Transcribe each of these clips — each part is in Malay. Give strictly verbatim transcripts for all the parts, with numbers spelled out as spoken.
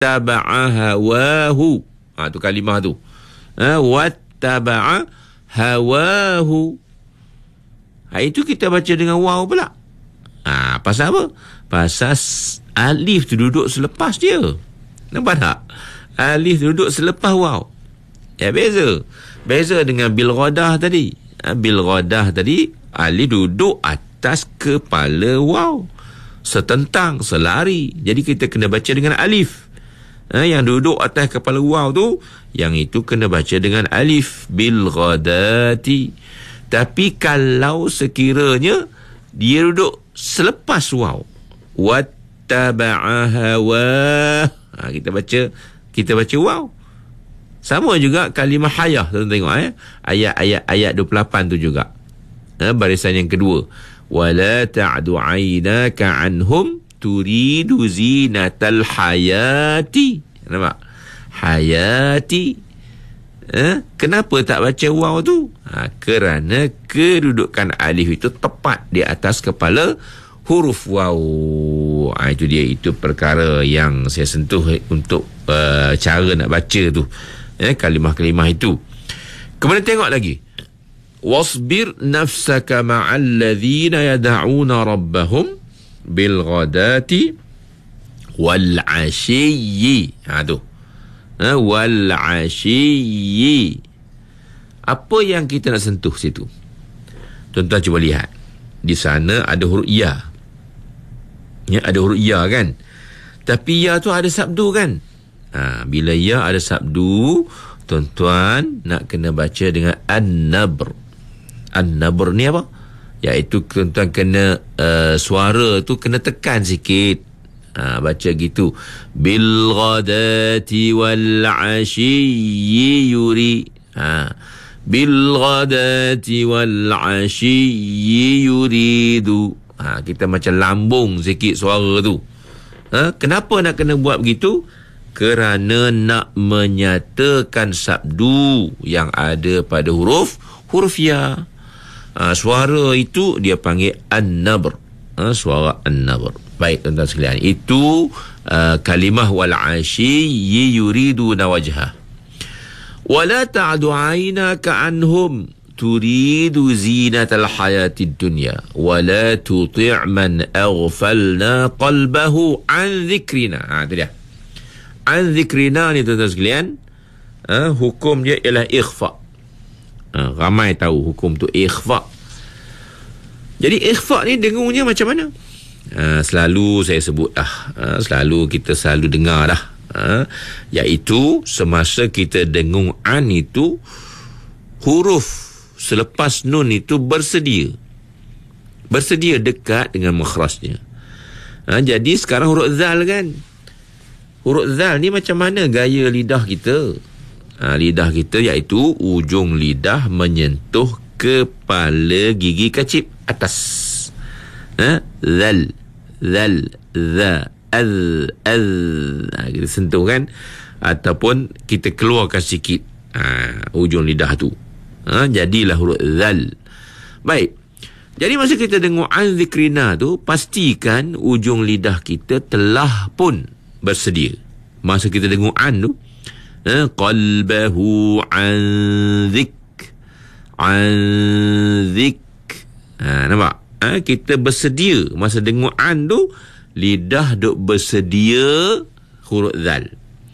wattaba'a hawahu. Ha, tu kalimah tu. Ha, wattaba'a hawahu. Ha, itu kita baca dengan waw pula. Ha, pasal apa? Pasal alif tu duduk selepas dia. Nampak tak? Alif duduk selepas waw. Ya, beza. Beza dengan bil ghadah tadi. Ha, bil ghadah tadi, alif duduk atas kepala waw. Setentang, selari. Jadi kita kena baca dengan alif. Ha, yang duduk atas kepala waw tu, yang itu kena baca dengan alif. Bil ghadati. Tapi kalau sekiranya dia duduk selepas waw, wattaba'a hawah, ha, kita baca kita baca waw. Sama juga kalimah hayah. Tuan tengok eh, ayat-ayat ayat dua puluh lapan tu juga. Ha, barisan yang kedua, wala ta'du 'ainaka 'anhum turidu zinatal hayati. Nampak? Hayati. Ha? Kenapa tak baca waw tu? Ha, kerana kedudukan alif itu tepat di atas kepala huruf waw. Ha, itu dia, itu perkara yang saya sentuh untuk uh, cara nak baca tu, eh, kalimah-kalimah itu. Kemudian tengok lagi, wasbir nafsaka ma'al ladzina yad'una rabbahum bil ghadati wal 'ashiyyi. Ha tu. Ha, wal 'ashiyyi. Apa yang kita nak sentuh situ? Tuan-tuan cuba lihat. Di sana ada huruf ya. Ya, ada huruf ya kan? Tapi ya tu ada sabdu kan? Ha, bila ya ada sabdu, tuan-tuan nak kena baca dengan an-nabr. An-nabr ni apa? Iaitu tuan-tuan kena uh, suara tu kena tekan sikit. Ha, baca gitu. Bil ghadati wal 'ashiyyi yuri. Ha, bil ghadati wal 'ashiyyi yuridu. Ha, kita macam lambung sikit suara tu. Ha, kenapa nak kena buat begitu? Kerana nak menyatakan sabdu yang ada pada huruf huruf ya. Ha, suara itu dia panggil an-nabr. Ha, suara an-nabr. Baik tuan-tuan sekalian, itu uh, kalimah wal 'ashiyyi yuriduna wajhah. Wala ta'du 'ainaka 'anhum turidu zinatal hayatid dunya wala tuti' man aghfalna qalbahu 'an dhikrina. Ha, itu dia. An dhikrina ni tuan-tuan sekalian, uh, hukum dia ialah ikhfa. Uh, ramai tahu hukum tu ikhfa. Jadi ikhfa ni dengunya macam mana? Uh, selalu saya sebut dah, uh, selalu kita selalu dengar dah, uh, iaitu semasa kita dengung an itu, huruf selepas nun itu bersedia bersedia dekat dengan makhrajnya. Uh, jadi sekarang huruf zal kan, huruf zal ni macam mana gaya lidah kita? Uh, lidah kita iaitu ujung lidah menyentuh kepala gigi kacip atas. Ha? Zal, zal, za, az, az. Ha, kita sentuh kan? Ataupun kita keluarkan sikit ha, ujung lidah tu. Ha, jadilah huruf zal. Baik. Jadi masa kita dengar an zikrina tu, pastikan ujung lidah kita telah pun bersedia. Masa kita dengar an tu, ha, qalbahu an zik, an zik. Ha, nampak? Ha, kita bersedia masa dengar an tu, lidah duk bersedia huruf zal.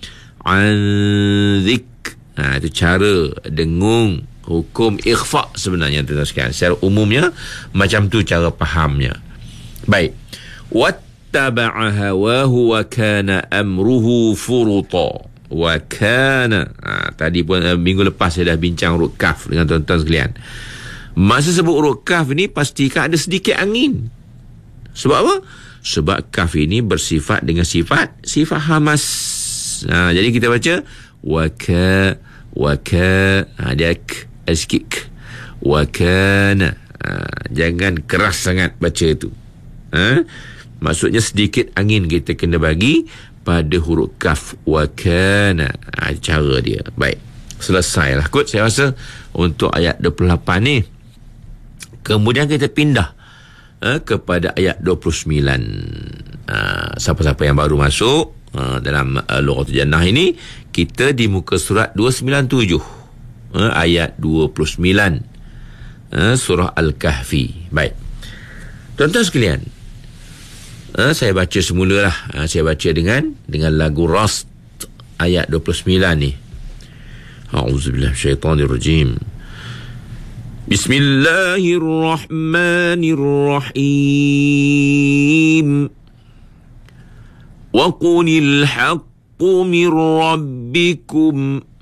Anzik. Ha, itu cara dengung hukum ikhfa sebenarnya tuan-tuan sekalian. Secara umumnya macam tu cara fahamnya. Baik. Wattaba'a hawahu wa kana amruhu furuta. Wa kana. Ha, tadi pun uh, minggu lepas saya dah bincang huruf kaf dengan tuan-tuan sekalian. Masa sebut huruf kaf ni, pastikan ada sedikit angin. Sebab apa? Sebab kaf ini bersifat dengan sifat sifat hamas. Ha, jadi kita baca waka waka, ha, dia k, sikit. Wakana. Ha, jangan keras sangat baca tu. Ha? Maksudnya sedikit angin kita kena bagi pada huruf kaf. Wakana. Ha, cara dia. Baik. Selesailah kot saya rasa untuk ayat dua puluh lapan ni. Kemudian kita pindah uh, kepada ayat dua puluh sembilan. Uh, siapa-siapa yang baru masuk, Ha, dalam uh, Lughatul Jannah ini kita di muka surat dua sembilan tujuh, uh, ayat dua puluh sembilan, uh, surah Al-Kahfi. Baik, tuan-tuan sekalian, uh, saya baca semula lah. uh, saya baca dengan dengan lagu Rast ayat dua puluh sembilan ni. A'udzubillahi minasyaitanirrajim. Bismillahirrahmanirrahim. Wa qulil haqqu min rabbikum